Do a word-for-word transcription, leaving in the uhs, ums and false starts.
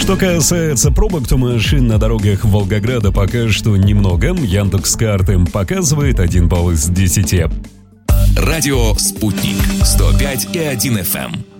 Что касается пробок, то машин на дорогах Волгограда пока что немного. Яндекс.Карты показывает один балл из десяти. Радио «Спутник» сто пять и один эф эм.